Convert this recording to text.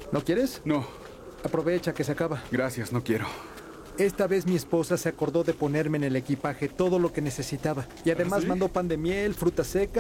¿No quieres? No, Aprovecha que se acaba. gracias, no quiero. Esta vez mi esposa se acordó de ponerme en el equipaje todo lo que necesitaba. Y además ¿Ah, sí? mandó pan de miel, frutas secas